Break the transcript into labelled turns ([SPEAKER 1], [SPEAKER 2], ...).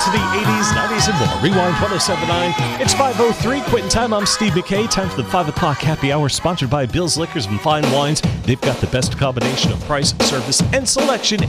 [SPEAKER 1] of the 80s, 90s, and more. Rewind 1079. It's 5:03. Quitting time. I'm Steve McKay. Time for the 5 o'clock happy hour, sponsored by Bill's Liquors and Fine Wines. They've got the best combination of price, service, and selection